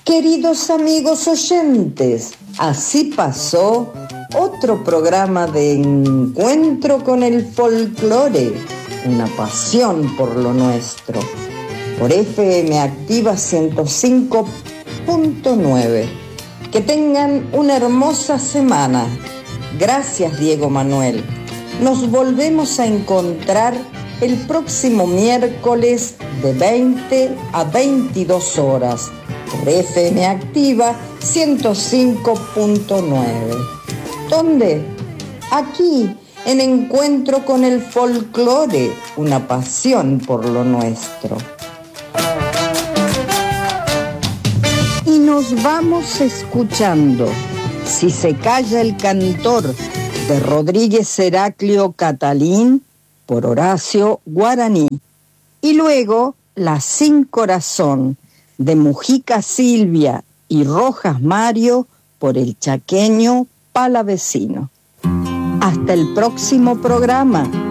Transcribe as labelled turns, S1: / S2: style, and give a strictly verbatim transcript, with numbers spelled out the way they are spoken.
S1: Queridos amigos oyentes, así pasó otro programa de encuentro con el folclore, una pasión por lo nuestro, por F M Activa ciento cinco punto nueve. Que tengan una hermosa semana. Gracias, Diego Manuel. Nos volvemos a encontrar el próximo miércoles de veinte a veintidós horas por F M Activa ciento cinco punto nueve. ¿Dónde? Aquí, en Encuentro con el Folclore, una pasión por lo nuestro. Y nos vamos escuchando Si se calla el cantor, de Rodríguez Heraclio Catalín, por Horacio Guaraní. Y luego La Sin Corazón, de Mujica Silvia y Rojas Mario, por el chaqueño Palavecino. Hasta el próximo programa.